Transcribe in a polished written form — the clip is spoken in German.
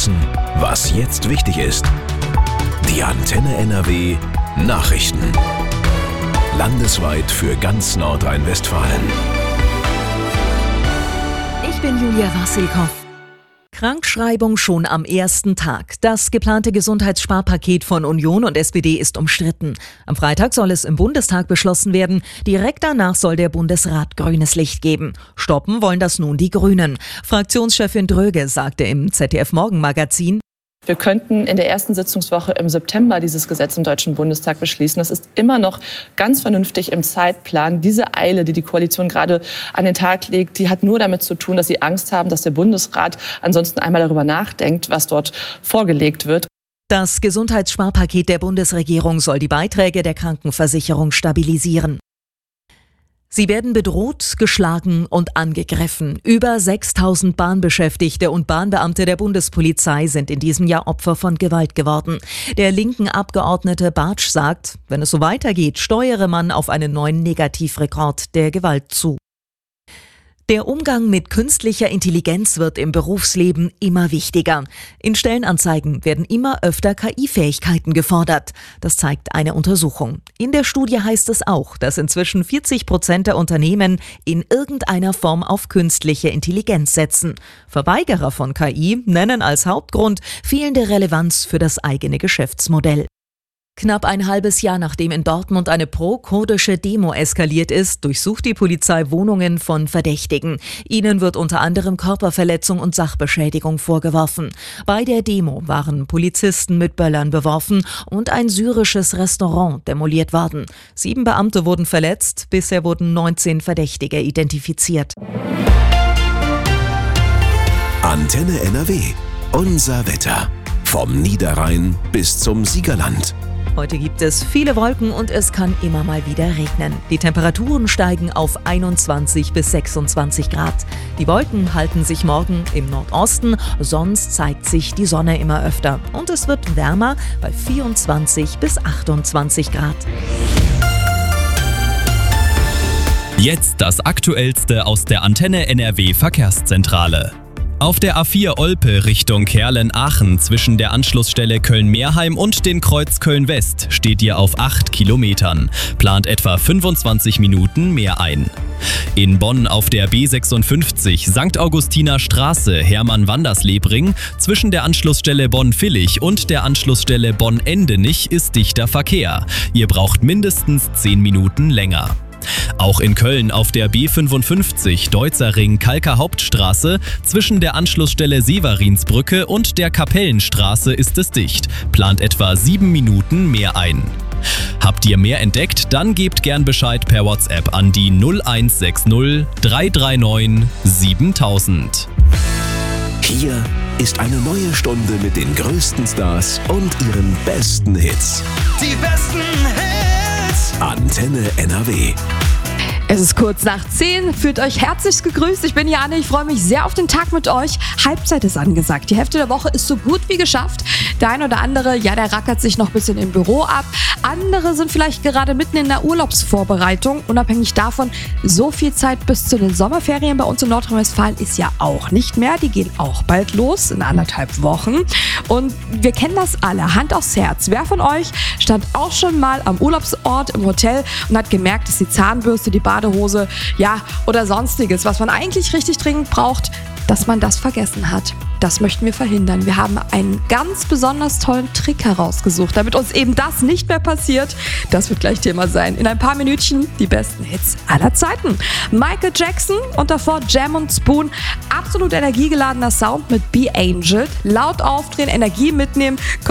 wissen, was jetzt wichtig ist. Die Antenne NRW Nachrichten. Landesweit für ganz Nordrhein-Westfalen. Ich bin Julia Wassilkow. Krankschreibung schon am ersten Tag. Das geplante Gesundheitssparpaket von Union und SPD ist umstritten. Am Freitag soll es im Bundestag beschlossen werden. Direkt danach soll der Bundesrat grünes Licht geben. Stoppen wollen das nun die Grünen. Fraktionschefin Dröge sagte im ZDF-Morgenmagazin: Wir könnten in der ersten Sitzungswoche im September dieses Gesetz im Deutschen Bundestag beschließen. Das ist immer noch ganz vernünftig im Zeitplan. Diese Eile, die die Koalition gerade an den Tag legt, die hat nur damit zu tun, dass sie Angst haben, dass der Bundesrat ansonsten einmal darüber nachdenkt, was dort vorgelegt wird. Das Gesundheitssparpaket der Bundesregierung soll die Beiträge der Krankenversicherung stabilisieren. Sie werden bedroht, geschlagen und angegriffen. Über 6.000 Bahnbeschäftigte und Bahnbeamte der Bundespolizei sind in diesem Jahr Opfer von Gewalt geworden. Der linken Abgeordnete Bartsch sagt, wenn es so weitergeht, steuere man auf einen neuen Negativrekord der Gewalt zu. Der Umgang mit künstlicher Intelligenz wird im Berufsleben immer wichtiger. In Stellenanzeigen werden immer öfter KI-Fähigkeiten gefordert. Das zeigt eine Untersuchung. In der Studie heißt es auch, dass inzwischen 40% der Unternehmen in irgendeiner Form auf künstliche Intelligenz setzen. Verweigerer von KI nennen als Hauptgrund fehlende Relevanz für das eigene Geschäftsmodell. Knapp ein halbes Jahr nachdem in Dortmund eine pro-kurdische Demo eskaliert ist, durchsucht die Polizei Wohnungen von Verdächtigen. Ihnen wird unter anderem Körperverletzung und Sachbeschädigung vorgeworfen. Bei der Demo waren Polizisten mit Böllern beworfen und ein syrisches Restaurant demoliert worden. 7 Beamte wurden verletzt, bisher wurden 19 Verdächtige identifiziert. Antenne NRW. Unser Wetter. Vom Niederrhein bis zum Siegerland. Heute gibt es viele Wolken und es kann immer mal wieder regnen. Die Temperaturen steigen auf 21 bis 26 Grad. Die Wolken halten sich morgen im Nordosten, sonst zeigt sich die Sonne immer öfter. Und es wird wärmer bei 24 bis 28 Grad. Jetzt das Aktuellste aus der Antenne NRW Verkehrszentrale. Auf der A4 Olpe Richtung Kerlen-Aachen zwischen der Anschlussstelle Köln-Meerheim und den Kreuz Köln-West steht ihr auf 8 Kilometern. Plant etwa 25 Minuten mehr ein. In Bonn auf der B56 St. Augustiner Straße Hermann-Wanderslebring zwischen der Anschlussstelle Bonn-Villig und der Anschlussstelle Bonn-Endenich ist dichter Verkehr. Ihr braucht mindestens 10 Minuten länger. Auch in Köln auf der B55 Deutzerring-Kalker Hauptstraße zwischen der Anschlussstelle Severinsbrücke und der Kapellenstraße ist es dicht. Plant etwa 7 Minuten mehr ein. Habt ihr mehr entdeckt? Dann gebt gern Bescheid per WhatsApp an die 0160 339 7000. Hier ist eine neue Stunde mit den größten Stars und ihren besten Hits. Die besten Hits! Antenne NRW. Es ist kurz nach 10, fühlt euch herzlich gegrüßt. Ich bin Jane, ich freue mich sehr auf den Tag mit euch. Halbzeit ist angesagt. Die Hälfte der Woche ist so gut wie geschafft. Der ein oder andere, ja, der rackert sich noch ein bisschen im Büro ab. Andere sind vielleicht gerade mitten in der Urlaubsvorbereitung. Unabhängig davon, so viel Zeit bis zu den Sommerferien bei uns in Nordrhein-Westfalen ist ja auch nicht mehr. Die gehen auch bald los, in 1,5 Wochen. Und wir kennen das alle, Hand aufs Herz. Wer von euch stand auch schon mal am Urlaubsort im Hotel und hat gemerkt, dass die Zahnbürste, die Badehose, ja, oder sonstiges, was man eigentlich richtig dringend braucht, dass man das vergessen hat. Das möchten wir verhindern. Wir haben einen ganz besonders tollen Trick herausgesucht, damit uns eben das nicht mehr passiert. Das wird gleich Thema sein. In ein paar Minütchen die besten Hits aller Zeiten. Michael Jackson und davor Jam und Spoon. Absolut energiegeladener Sound mit Be Angel. Laut aufdrehen, Energie mitnehmen.